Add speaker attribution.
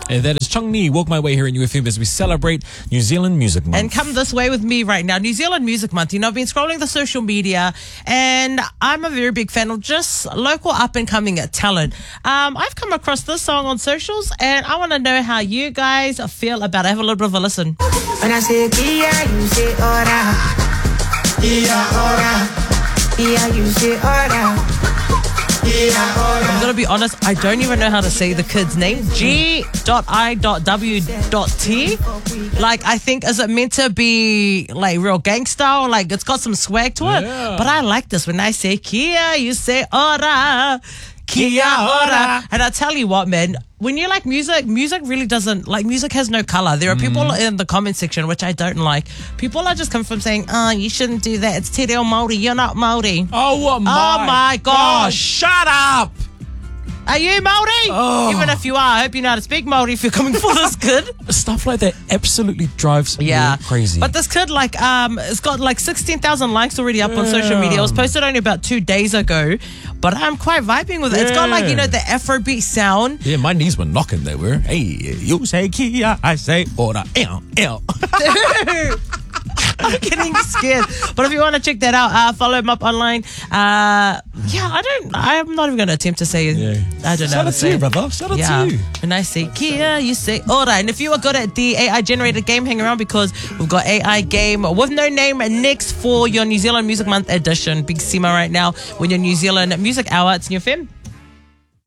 Speaker 1: That is Chung Ni, Walk My Way here in UFM as we celebrate New Zealand Music Month.
Speaker 2: And come this way with me right now. New Zealand Music Month. You know, I've been scrolling the social media and I'm a very big fan of just local up and coming talent. I've come across this song on socials and I want to know how you guys feel about it. Have a little bit of a listen.
Speaker 3: When I say Kia, you say ora. Kia, ora. Kia, you say ora.
Speaker 2: I'm going to be honest, I don't even know how to say the kid's name. G.I.W.T. Like, I think, is it meant to be like real gangster or like it's got some swag to it?
Speaker 1: Yeah.
Speaker 2: But I like this. When I say Kia, you say ora. Kia ora. And I tell you what, man, when you like music really doesn't, like, music has no color. There are people in the comment section, which I don't like. People are just coming from saying, you shouldn't do that. It's te reo Māori. You're not Māori.
Speaker 1: Oh
Speaker 2: my gosh.
Speaker 1: Shut up!
Speaker 2: Are you Māori?
Speaker 1: Oh.
Speaker 2: Even if you are, I hope you know how to speak Māori if you're coming for this kid.
Speaker 1: Stuff like that absolutely drives me crazy.
Speaker 2: But this kid, like, it's got like 16,000 likes already up on social media. It was posted only about 2 days ago, but I'm quite vibing with it. It's got like, you know, the Afrobeat sound.
Speaker 1: Yeah, my knees were knocking. They were. Hey, you say Kia, I say ora. Ew.
Speaker 2: I'm getting scared. But if you want to check that out, follow him up online. I'm not even going to attempt to say it.
Speaker 1: Yeah.
Speaker 2: I don't know.
Speaker 1: Shout out to you, brother. Shout out to you.
Speaker 2: When I say Kia, you say ora. And if you are good at the AI generated game, hang around because we've got AI game with no name next for your New Zealand Music Month edition. Big Sima right now with your New Zealand Music Hour. It's in your FM.